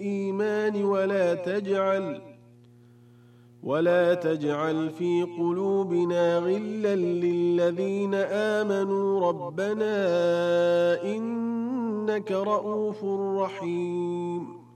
الإيمان ولا تجعل في قلوبنا غلا للذين آمنوا ربنا إنك رؤوف رحيم